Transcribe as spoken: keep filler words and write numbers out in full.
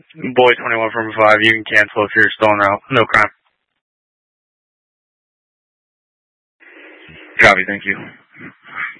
Boy twenty-one from five, you can cancel if you're still en route. No crime. Copy, thank you.